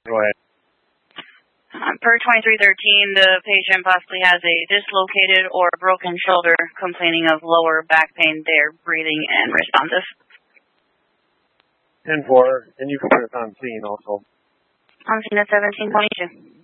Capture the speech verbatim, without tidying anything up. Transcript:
Go ahead. Uh, per twenty-three thirteen, the patient possibly has a dislocated or broken shoulder, complaining of lower back pain. They're breathing and responsive. ten four, and you can put us on scene also. On scene at seventeen twenty-two.